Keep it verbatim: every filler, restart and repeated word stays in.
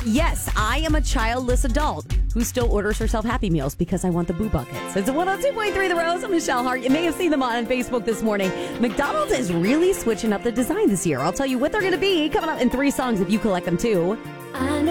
Yes, I am a childless adult who still orders herself Happy Meals because I want the boo buckets. It's a one oh two point three The Rose. I'm Michelle Hart. You may have seen them on Facebook this morning. McDonald's is really switching up the design this year. I'll tell you what they're going to be coming up in three songs if you collect them too. I